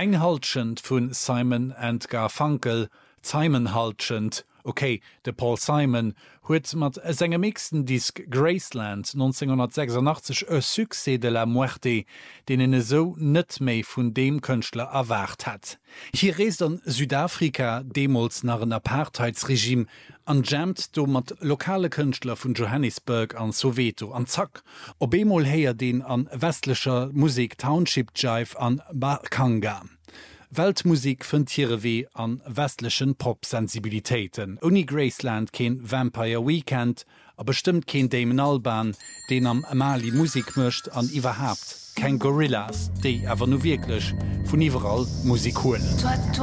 Einhaltschend vun Simon and Garfunkel, Simon haltschend, okay, de Paul Simon huet mat segem mixten Disk Graceland 1986 e Succès de la Muerte, den enne so net méi vun dem Kënchtler erwart hat. Hier reest an Südafrika demols nach een Apartheidsregime an jammt do mat lokale Kënchtler vun Johannesburg an Soweto an Zack, op emol héier den an westlicher Musik Township Jive an Bakanga. Weltmusik fën Tiere weh an westlichen Pop-Sensibilitäten. Uni Graceland kein Vampire Weekend, aber bestimmt kein Damon Albarn, den am Mali Musik mischt an überhaupt kein Gorillas, die aber nur wirklich von überall Musik holen.